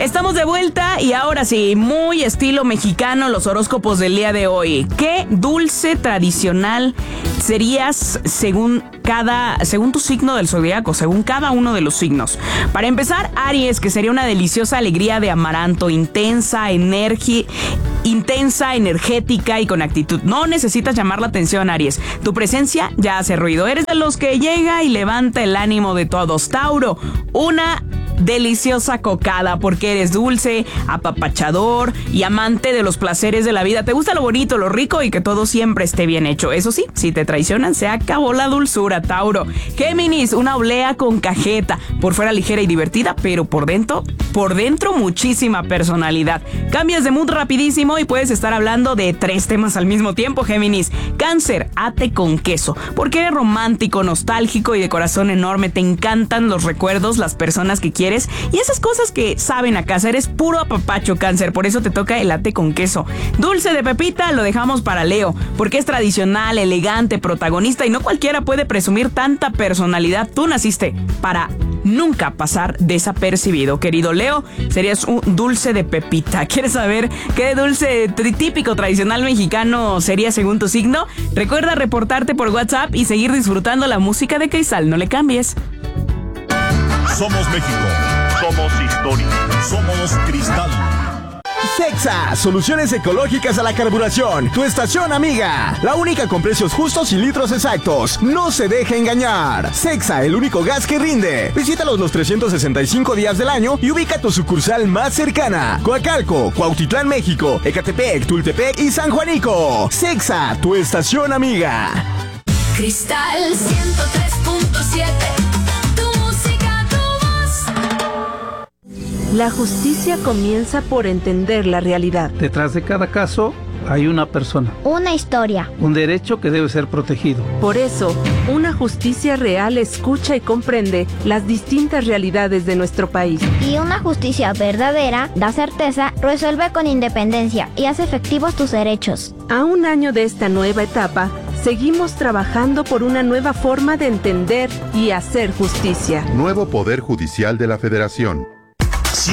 Estamos de vuelta y ahora sí, muy estilo mexicano los horóscopos del día de hoy. ¿Qué dulce tradicional serías según tu signo del zodiaco, según cada uno de los signos? Para empezar, Aries, que sería una deliciosa alegría de amaranto, intensa, energética y con actitud. No necesitas llamar la atención, Aries. Tu presencia ya hace ruido. Eres de los que llega y levanta el ánimo de todos. Tauro, una deliciosa cocada porque eres dulce, apapachador y amante de los placeres de la vida. Te gusta lo bonito, lo rico y que todo siempre esté bien hecho. Eso sí, si te traicionan, se acabó la dulzura, Tauro. Géminis, una oblea con cajeta. Por fuera ligera y divertida, pero por dentro muchísima personalidad. Cambias de mood rapidísimo y puedes estar hablando de 3 temas al mismo tiempo, Géminis. Cáncer, ate con queso, porque eres romántico, nostálgico y de corazón enorme. Te encantan los recuerdos, las personas que quieres y esas cosas que saben a casa. Eres puro apapacho, Cáncer, por eso te toca el ate con queso. Dulce de pepita lo dejamos para Leo, porque es tradicional, elegante, protagonista y no cualquiera puede presumir tanta personalidad. Tú naciste para nunca pasar desapercibido, querido Leo. Serías un dulce de pepita. ¿Quieres saber qué dulce típico tradicional mexicano sería según tu signo? Recuerda reportarte por WhatsApp y seguir disfrutando la música de Cristal. No le cambies. Somos México. Somos historia. Somos Cristal. Cexa, soluciones ecológicas a la carburación. Tu estación amiga. La única con precios justos y litros exactos. No se deje engañar. Cexa, el único gas que rinde. Visítalos los 365 días del año y ubica tu sucursal más cercana. Coacalco, Cuautitlán, México, Ecatepec, Tultepec y San Juanico. Cexa, tu estación amiga. Cristal 103.7. La justicia comienza por entender la realidad. Detrás de cada caso hay una persona. Una historia. Un derecho que debe ser protegido. Por eso, una justicia real escucha y comprende las distintas realidades de nuestro país. Y una justicia verdadera da certeza, resuelve con independencia y hace efectivos tus derechos. A un año de esta nueva etapa, seguimos trabajando por una nueva forma de entender y hacer justicia. Nuevo Poder Judicial de la Federación.